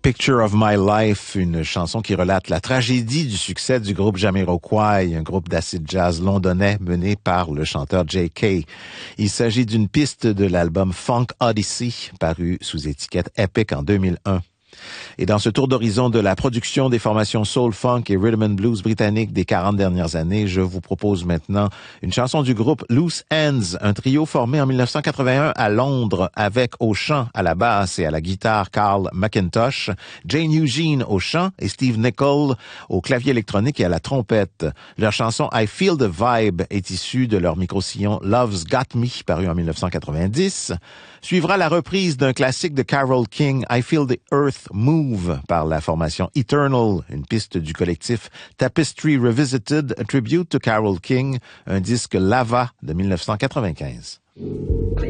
Picture of My Life, une chanson qui relate la tragédie du succès du groupe Jamiroquai, un groupe d'acid jazz londonais mené par le chanteur J.K. Il s'agit d'une piste de l'album Funk Odyssey, paru sous étiquette Epic en 2001. Et dans ce tour d'horizon de la production des formations soul, funk et rhythm and blues britanniques des 40 dernières années, je vous propose maintenant une chanson du groupe Loose Ends, un trio formé en 1981 à Londres avec au chant, à la basse et à la guitare Carl McIntosh, Jane Eugene au chant et Steve Nicol au clavier électronique et à la trompette. Leur chanson I Feel the Vibe est issue de leur micro-sillon Love's Got Me, paru en 1990. Suivra la reprise d'un classique de Carole King, I Feel the Earth Move, par la formation Eternal, une piste du collectif Tapestry Revisited, a tribute to Carole King, un disque Lava de 1995.